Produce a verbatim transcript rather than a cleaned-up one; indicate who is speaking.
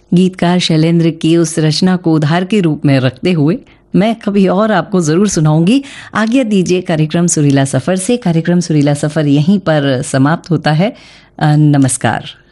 Speaker 1: गीतकार शैलेंद्र की उस रचना को उधार के रूप में रखते हुए मैं कभी और आपको ज़रूर सुनाऊंगी। आज्ञा दीजिए कार्यक्रम सुरीला सफ़र से। कार्यक्रम सुरीला सफ़र यहीं पर समाप्त होता है। नमस्कार।